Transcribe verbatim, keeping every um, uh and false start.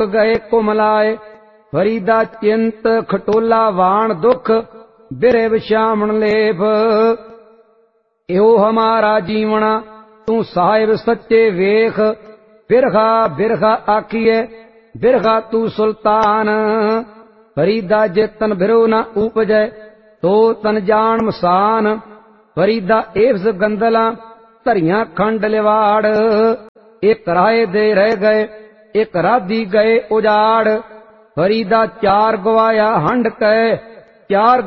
गए कुमलाए। फरीदा चिंत खटोला वाण दुख बिरे विश्यामण लेप। एहो हमारा जीवना तू साहिब सच्चे वेख। बिरखा बिरखा आखिए बिरखा तू सुल्तान। फरीदा जे तन बिरो न उपजै तो तन जान मसान। फरीदा एवस गंदला धरिया खंड लिवाड़। एक राय दे रह गए एक राधी गए उजाड़। फरीदा चार गवाया हंड कै चार